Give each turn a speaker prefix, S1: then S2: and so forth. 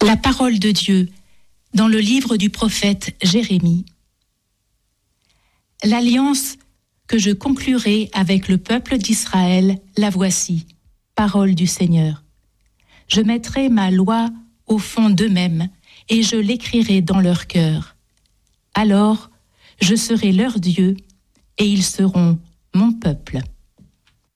S1: La parole de Dieu dans le livre du prophète Jérémie. L'alliance que je conclurai avec le peuple d'Israël, la voici, parole du Seigneur. Je mettrai ma loi au fond d'eux-mêmes et je l'écrirai dans leur cœur. Alors, je serai leur Dieu et ils seront mon peuple.